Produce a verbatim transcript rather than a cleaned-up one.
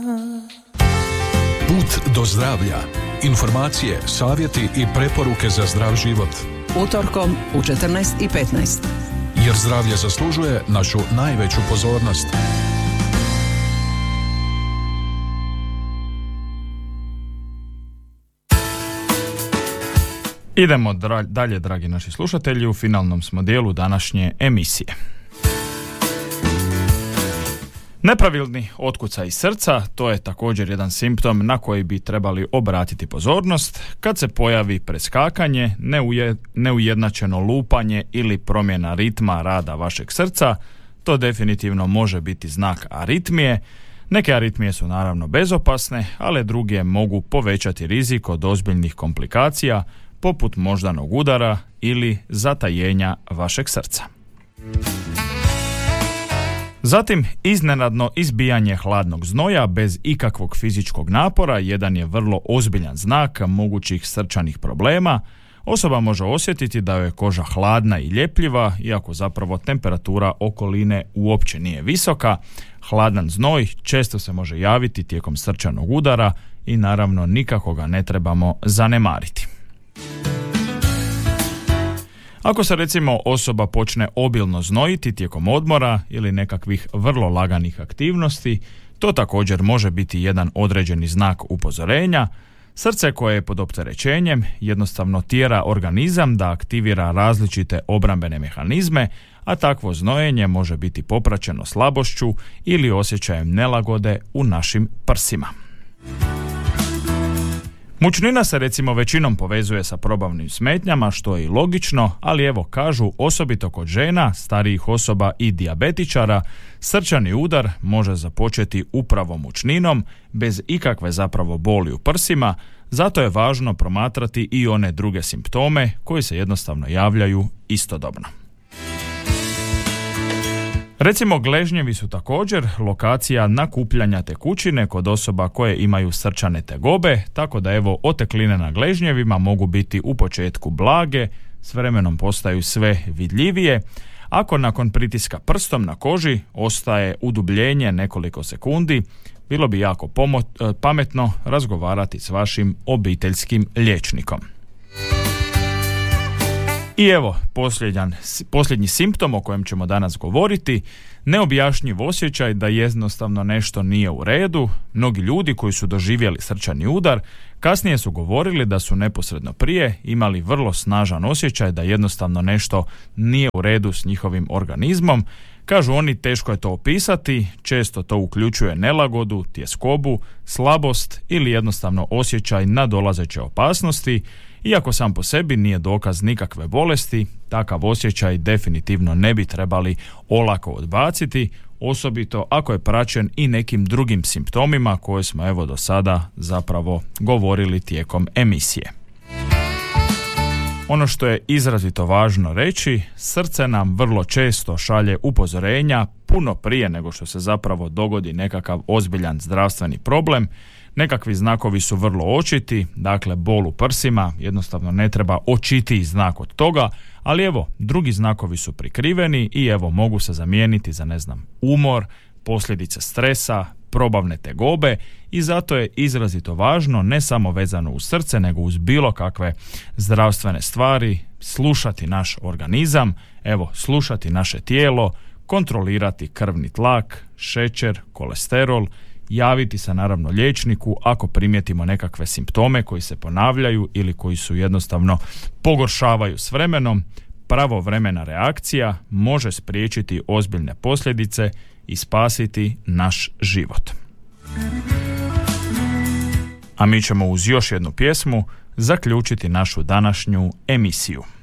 Put do zdravlja. Informacije, savjeti i preporuke za zdrav život. Utorkom u četrnaest i petnaest. Jer zdravlje zaslužuje našu najveću pozornost. Idemo dra- dalje, dragi naši slušatelji, u finalnom smo dijelu današnje emisije. Nepravilni otkucaj srca, to je također jedan simptom na koji bi trebali obratiti pozornost kad se pojavi preskakanje, neuje, neujednačeno lupanje ili promjena ritma rada vašeg srca. To definitivno može biti znak aritmije. Neke aritmije su naravno bezopasne, ali druge mogu povećati rizik od ozbiljnih komplikacija poput moždanog udara ili zatajenja vašeg srca. Zatim, iznenadno izbijanje hladnog znoja bez ikakvog fizičkog napora jedan je vrlo ozbiljan znak mogućih srčanih problema. Osoba može osjetiti da je koža hladna i ljepljiva, iako zapravo temperatura okoline uopće nije visoka. Hladan znoj često se može javiti tijekom srčanog udara i naravno nikako ga ne trebamo zanemariti. Ako se recimo osoba počne obilno znojiti tijekom odmora ili nekakvih vrlo laganih aktivnosti, to također može biti jedan određeni znak upozorenja. Srce koje je pod opterećenjem jednostavno tjera organizam da aktivira različite obrambene mehanizme, a takvo znojenje može biti popraćeno slabošću ili osjećajem nelagode u našim prsima. Mučnina se recimo većinom povezuje sa probavnim smetnjama, što je i logično, ali evo kažu, osobito kod žena, starijih osoba i dijabetičara, srčani udar može započeti upravo mučninom, bez ikakve zapravo boli u prsima, zato je važno promatrati i one druge simptome koji se jednostavno javljaju istodobno. Recimo, gležnjevi su također lokacija nakupljanja tekućine kod osoba koje imaju srčane tegobe, tako da evo otekline na gležnjevima mogu biti u početku blage, s vremenom postaju sve vidljivije. Ako nakon pritiska prstom na koži ostaje udubljenje nekoliko sekundi, bilo bi jako pomo- pametno razgovarati s vašim obiteljskim liječnikom. I evo, posljedan, posljednji simptom o kojem ćemo danas govoriti, neobjašnjiv osjećaj da jednostavno nešto nije u redu. Mnogi ljudi koji su doživjeli srčani udar kasnije su govorili da su neposredno prije imali vrlo snažan osjećaj da jednostavno nešto nije u redu s njihovim organizmom. Kažu oni, teško je to opisati, često to uključuje nelagodu, tjeskobu, slabost ili jednostavno osjećaj nadolazeće opasnosti. Iako sam po sebi nije dokaz nikakve bolesti, takav osjećaj definitivno ne bi trebali olako odbaciti, osobito ako je praćen i nekim drugim simptomima koje smo evo do sada zapravo govorili tijekom emisije. Ono što je izrazito važno reći, srce nam vrlo često šalje upozorenja puno prije nego što se zapravo dogodi nekakav ozbiljan zdravstveni problem. Nekakvi znakovi su vrlo očiti, dakle bol u prsima, jednostavno ne treba očitiji znak od toga, ali evo, drugi znakovi su prikriveni i evo mogu se zamijeniti za, ne znam, umor, posljedice stresa, probavne tegobe i zato je izrazito važno, ne samo vezano uz srce, nego uz bilo kakve zdravstvene stvari, slušati naš organizam, evo, slušati naše tijelo, kontrolirati krvni tlak, šećer, kolesterol, javiti se naravno liječniku ako primijetimo nekakve simptome koji se ponavljaju ili koji su jednostavno pogoršavaju s vremenom. Pravovremena reakcija može spriječiti ozbiljne posljedice i spasiti naš život. A mi ćemo uz još jednu pjesmu zaključiti našu današnju emisiju.